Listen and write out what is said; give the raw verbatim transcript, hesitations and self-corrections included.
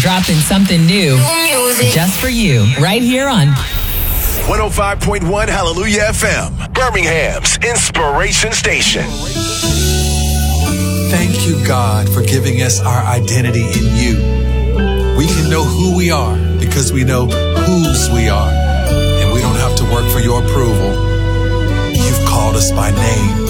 dropping something new just for you right here on one oh five point one Hallelujah F M, Birmingham's Inspiration Station. Thank you, God, for giving us our identity in you. We can know who we are because we know whose we are, and we don't have to work for your approval. You've called us by name.